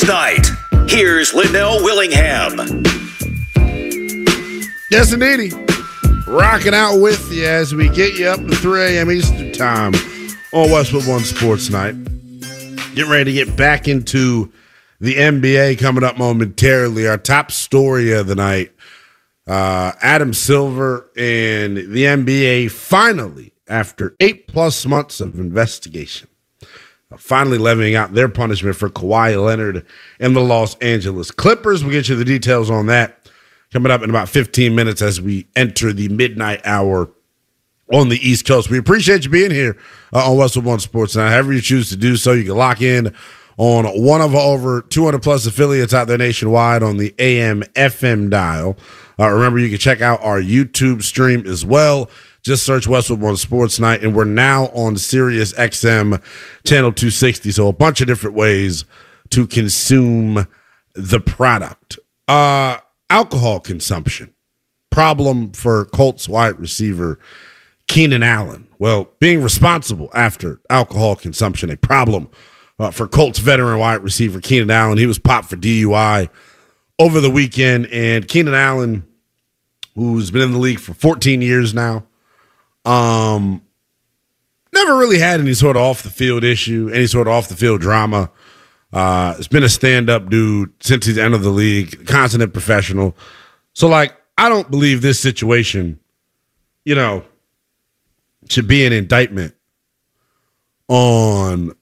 Tonight, here's Linnell Willingham. Yes, indeedy. Rocking out with you as we get you up to 3 a.m. Eastern Time on Westwood One Sports Night. Getting ready to get back into the NBA coming up momentarily. Our top story of the night, Adam Silver and the NBA finally, after 8+ months of investigation, finally levying out their punishment for Kawhi Leonard and the Los Angeles Clippers. We'll get you the details on that coming up in about 15 minutes as we enter the midnight hour on the East Coast. We appreciate you being here on Westwood One Sports. Now, however you choose to do so, you can lock in on one of over 200+ affiliates out there nationwide on the AM FM dial. Remember, you can check out our YouTube stream as well. Just search Westwood One Sports Night, and we're now on Sirius XM Channel 260, so a bunch of different ways to consume the product. Alcohol consumption, problem for Colts wide receiver Keenan Allen. Well, being responsible after alcohol consumption, a problem for Colts veteran wide receiver Keenan Allen. He was popped for DUI over the weekend, and Keenan Allen, who's been in the league for 14 years now, never really had any sort of off-the-field issue, any sort of off-the-field drama. It's been a stand-up dude since he's entered the league, consummate professional. So, I don't believe this situation, should be an indictment on,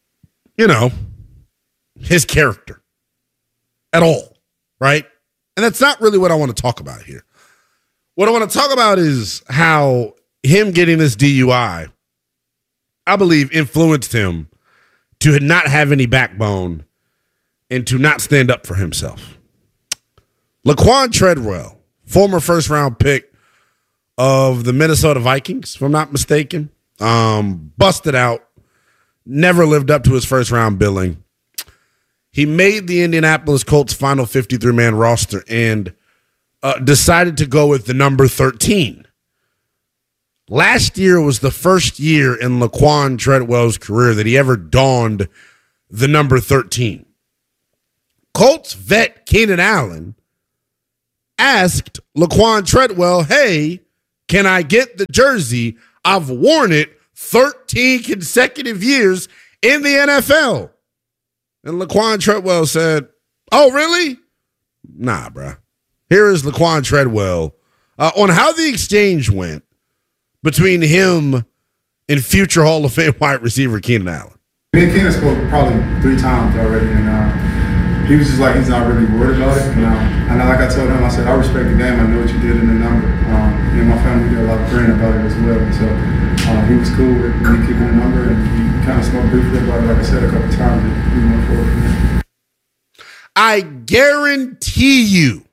his character at all, right? And that's not really what I want to talk about here. What I want to talk about is how him getting this DUI, I believe, influenced him to not have any backbone and to not stand up for himself. Laquan Treadwell, former first-round pick of the Minnesota Vikings, if I'm not mistaken, busted out, never lived up to his first-round billing. He made the Indianapolis Colts final 53-man roster and decided to go with the number 13. Last year was the first year in Laquan Treadwell's career that he ever donned the number 13. Colts vet Keenan Allen asked Laquan Treadwell, hey, can I get the jersey? I've worn it 13 consecutive years in the NFL. And Laquan Treadwell said, oh, really? Nah, bruh. Here is Laquan Treadwell on how the exchange went between him and future Hall of Fame wide receiver Keenan Allen. Me and Keenan spoke probably 3 times already, and he was just like, he's not really worried about it. And like I told him, I said, I respect the game. I know what you did in the number. Me and my family did a lot of praying about it as well. So he was cool with me keeping the number, and we kind of spoke briefly about it, like I said, a couple times. We went forward from there. I guarantee you,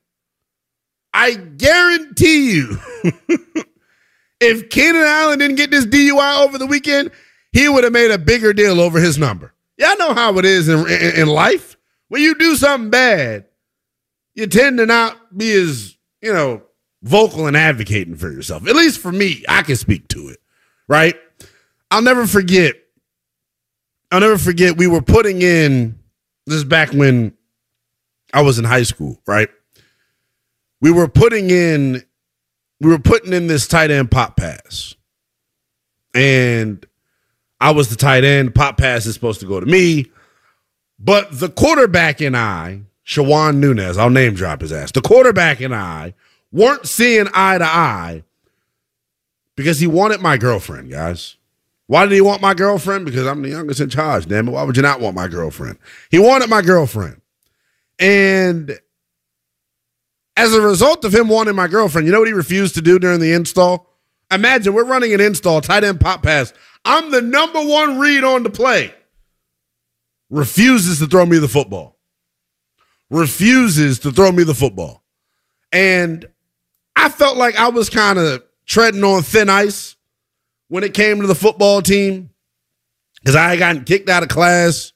if Keenan Allen didn't get this DUI over the weekend, he would have made a bigger deal over his number. Y'all know how it is in life. When you do something bad, you tend to not be as, vocal and advocating for yourself. At least for me, I can speak to it, right? I'll never forget, we were putting in, this is back when I was in high school, right? We were putting in this tight end pop pass. And I was the tight end. Pop pass is supposed to go to me. But the quarterback and I, Shawan Nunez, I'll name drop his ass. The quarterback and I weren't seeing eye to eye because he wanted my girlfriend, guys. Why did he want my girlfriend? Because I'm the youngest in charge, damn it. Why would you not want my girlfriend? He wanted my girlfriend. And as a result of him wanting my girlfriend, you know what he refused to do during the install? Imagine we're running an install, tight end pop pass. I'm the number 1 read on the play. Refuses to throw me the football. And I felt like I was kind of treading on thin ice when it came to the football team because I had gotten kicked out of class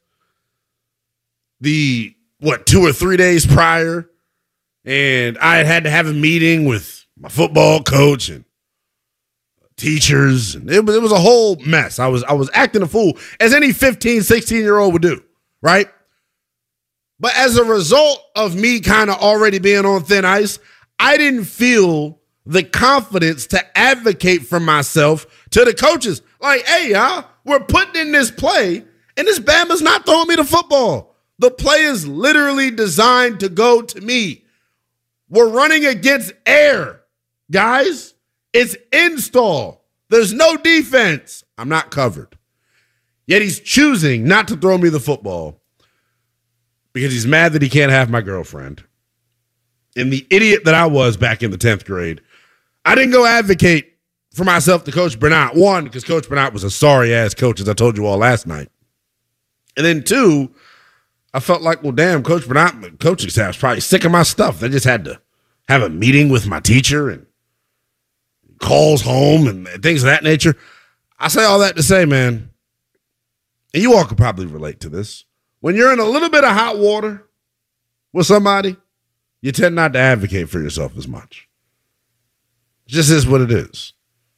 2 or 3 days prior. And I had to have a meeting with my football coach and teachers. And it was a whole mess. I was acting a fool, as any 15, 16-year-old would do, right? But as a result of me kind of already being on thin ice, I didn't feel the confidence to advocate for myself to the coaches. Like, hey, y'all, we're putting in this play, and this Bama's not throwing me the football. The play is literally designed to go to me. We're running against air, guys. It's install. There's no defense. I'm not covered. Yet he's choosing not to throw me the football because he's mad that he can't have my girlfriend. And the idiot that I was back in the 10th grade, I didn't go advocate for myself to Coach Bernard. One, because Coach Bernard was a sorry-ass coach, as I told you all last night. And then two, I felt like, well, damn, Coach Bernard, coaching staff's probably sick of my stuff. They just had to have a meeting with my teacher and calls home and things of that nature. I say all that to say, man, and you all could probably relate to this. When you're in a little bit of hot water with somebody, you tend not to advocate for yourself as much. It just is what it is.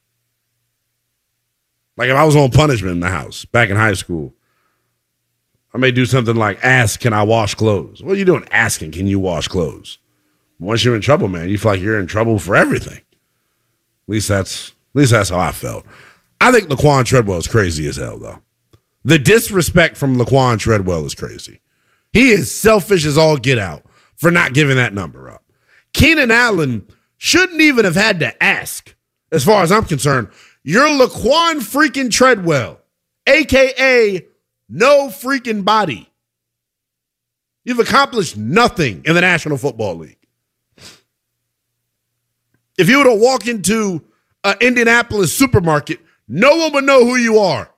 Like if I was on punishment in the house back in high school, I may do something like ask, can I wash clothes? What are you doing asking, can you wash clothes? Once you're in trouble, man, you feel like you're in trouble for everything. At least that's how I felt. I think Laquan Treadwell is crazy as hell, though. The disrespect from Laquan Treadwell is crazy. He is selfish as all get out for not giving that number up. Keenan Allen shouldn't even have had to ask, as far as I'm concerned. You're Laquan freaking Treadwell, a.k.a. no freaking body. You've accomplished nothing in the National Football League. If you were to walk into an Indianapolis supermarket, no one would know who you are.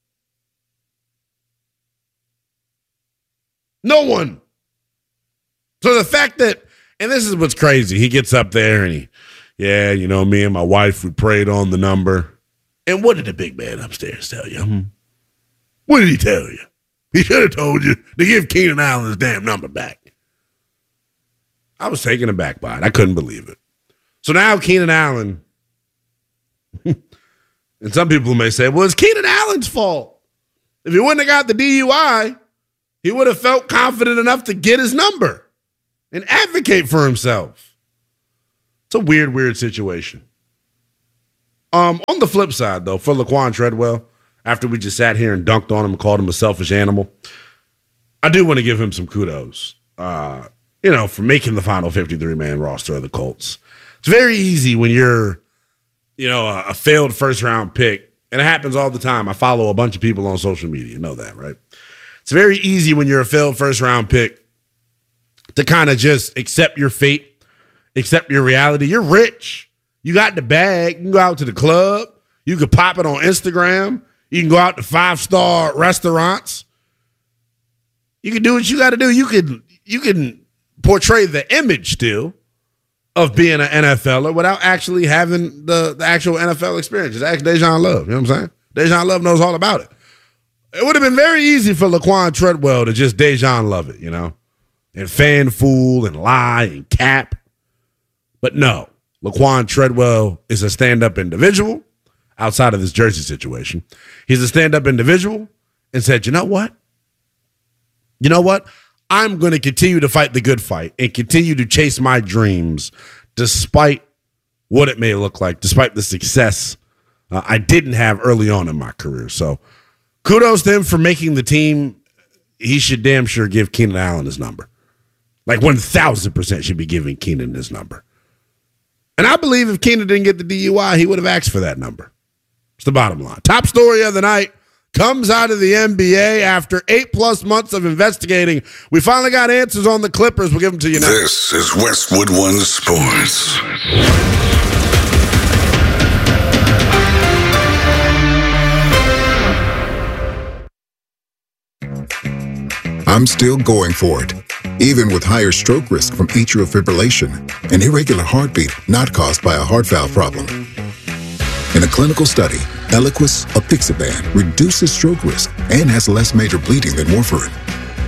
No one. So the fact that, and this is what's crazy, he gets up there and me and my wife, we prayed on the number. And what did the big man upstairs tell you? What did he tell you? He should have told you to give Keenan Allen his damn number back. I was taken aback by it. I couldn't believe it. So now Keenan Allen, and some people may say, well, it's Keenan Allen's fault. If he wouldn't have got the DUI, he would have felt confident enough to get his number and advocate for himself. It's a weird situation. On the flip side, though, for Laquan Treadwell, after we just sat here and dunked on him and called him a selfish animal, I do want to give him some kudos, for making the final 53-man roster of the Colts. It's very easy when you're, a failed first-round pick, and it happens all the time. I follow a bunch of people on social media. You know that, right? It's very easy when you're a failed first-round pick to kind of just accept your fate, accept your reality. You're rich. You got the bag. You can go out to the club. You can pop it on Instagram. You can go out to 5-star restaurants. You can do what you got to do. You can portray the image still of being an NFLer without actually having the actual NFL experience. Just ask Dejan Love. You know what I'm saying? Dejan Love knows all about it. It would have been very easy for Laquan Treadwell to just Dejan Love it, and fan fool and lie and cap. But no, Laquan Treadwell is a stand-up individual outside of this jersey situation. He's a stand-up individual and said, you know what? I'm going to continue to fight the good fight and continue to chase my dreams despite what it may look like, despite the success I didn't have early on in my career. So kudos to him for making the team. He should damn sure give Keenan Allen his number. Like 1,000% should be giving Keenan his number. And I believe if Keenan didn't get the DUI, he would have asked for that number. It's the bottom line. Top story of the night comes out of the NBA after 8+ months of investigating. We finally got answers on the Clippers. We'll give them to you now. This is Westwood One Sports. I'm still going for it, even with higher stroke risk from atrial fibrillation, an irregular heartbeat not caused by a heart valve problem. In a clinical study, Eliquis apixaban reduces stroke risk and has less major bleeding than warfarin.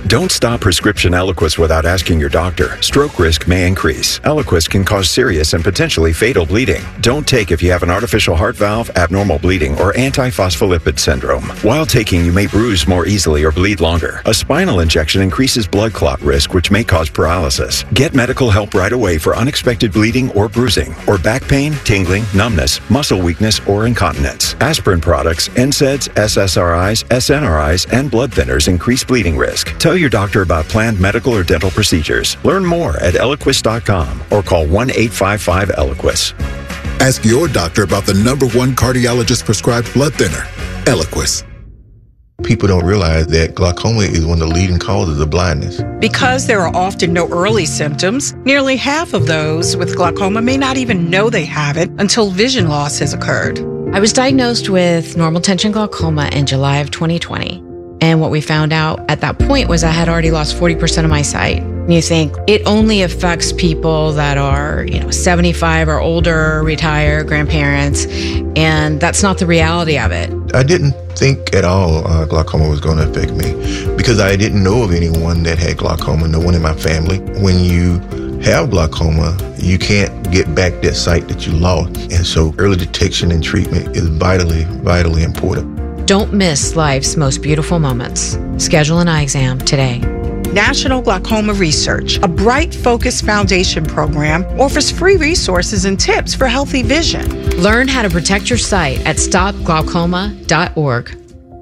Don't stop prescription Eliquis without asking your doctor. Stroke risk may increase. Eliquis can cause serious and potentially fatal bleeding. Don't take if you have an artificial heart valve, abnormal bleeding, or antiphospholipid syndrome. While taking, you may bruise more easily or bleed longer. A spinal injection increases blood clot risk, which may cause paralysis. Get medical help right away for unexpected bleeding or bruising, or back pain, tingling, numbness, muscle weakness, or incontinence. Aspirin products, NSAIDs, SSRIs, SNRIs, and blood thinners increase bleeding risk. Tell your doctor about planned medical or dental procedures. Learn more at Eliquis.com or call 1-855-ELIQUIS. Ask your doctor about the #1 cardiologist prescribed blood thinner, Eliquis. People don't realize that glaucoma is one of the leading causes of blindness. Because there are often no early symptoms, nearly half of those with glaucoma may not even know they have it until vision loss has occurred. I was diagnosed with normal tension glaucoma in July of 2020. And what we found out at that point was I had already lost 40% of my sight. And you think it only affects people that are, 75 or older, retired, grandparents, and that's not the reality of it. I didn't think at all glaucoma was going to affect me because I didn't know of anyone that had glaucoma, no one in my family. When you have glaucoma, you can't get back that sight that you lost. And so early detection and treatment is vitally, vitally important. Don't miss life's most beautiful moments. Schedule an eye exam today. National Glaucoma Research, a Bright Focus Foundation program, offers free resources and tips for healthy vision. Learn how to protect your sight at stopglaucoma.org.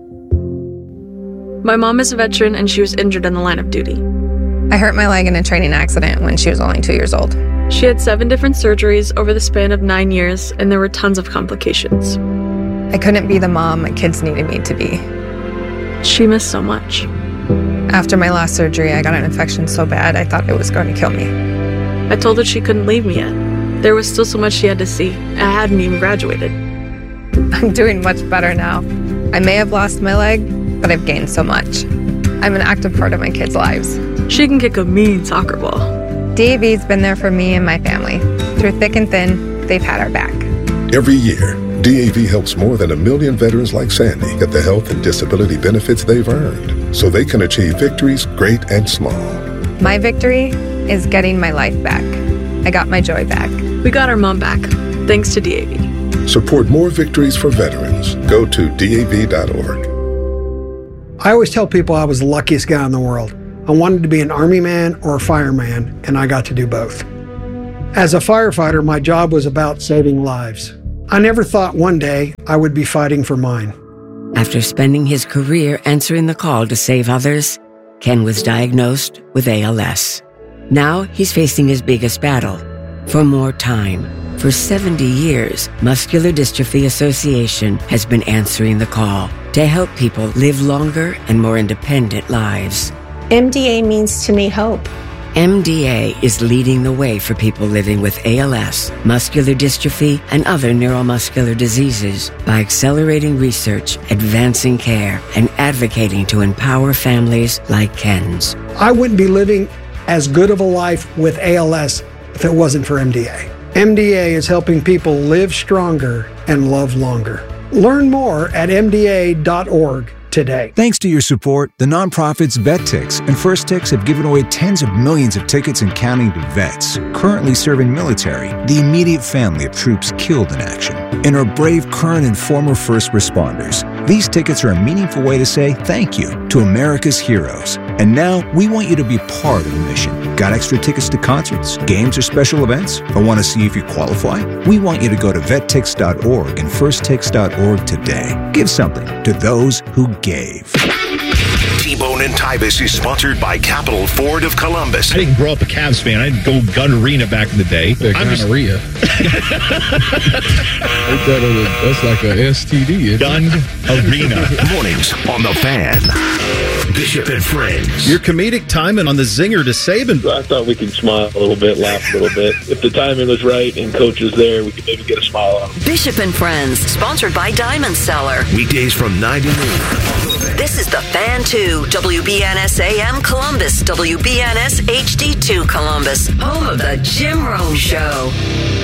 My mom is a veteran and she was injured in the line of duty. I hurt my leg in a training accident when she was only 2 years old. She had 7 different surgeries over the span of 9 years, and there were tons of complications. I couldn't be the mom my kids needed me to be. She missed so much. After my last surgery, I got an infection so bad I thought it was going to kill me. I told her she couldn't leave me yet. There was still so much she had to see. I hadn't even graduated. I'm doing much better now. I may have lost my leg, but I've gained so much. I'm an active part of my kids' lives. She can kick a mean soccer ball. DAV's been there for me and my family. Through thick and thin, they've had our back. Every year, DAV helps more than 1 million veterans like Sandy get the health and disability benefits they've earned so they can achieve victories great and small. My victory is getting my life back. I got my joy back. We got our mom back, thanks to DAV. Support more victories for veterans. Go to DAV.org. I always tell people I was the luckiest guy in the world. I wanted to be an Army man or a fireman, and I got to do both. As a firefighter, my job was about saving lives. I never thought one day I would be fighting for mine. After spending his career answering the call to save others, Ken was diagnosed with ALS. Now he's facing his biggest battle, for more time. For 70 years, Muscular Dystrophy Association has been answering the call to help people live longer and more independent lives. MDA means to me hope. MDA is leading the way for people living with ALS, muscular dystrophy, and other neuromuscular diseases by accelerating research, advancing care, and advocating to empower families like Ken's. I wouldn't be living as good of a life with ALS if it wasn't for MDA. MDA is helping people live stronger and love longer. Learn more at MDA.org. today. Thanks to your support, the nonprofits VetTix and First Tix have given away tens of millions of tickets and counting to vets currently serving military, the immediate family of troops killed in action, and our brave current and former first responders. These tickets are a meaningful way to say thank you to America's heroes. And now we want you to be part of the mission. Got extra tickets to concerts, games, or special events? Or want to see if you qualify? We want you to go to vettix.org and firsttix.org today. Give something to those who gave. T-Bone and Tybus is sponsored by Capital Ford of Columbus. I didn't grow up a Cavs fan. I didn't go Gun Arena back in the day. Gonorrhea. That's like a STD. Gun Arena. Mornings on The Fan. Bishop and Friends. Your comedic timing on the zinger to Saban. I thought we could smile a little bit, laugh a little bit. If the timing was right and coach was there, we could maybe get a smile on him. Bishop and Friends, sponsored by Diamond Cellar. Weekdays from 9 to noon. This is The Fan 2, WBNS AM Columbus, WBNS HD2 Columbus, home of the Jim Rome Show.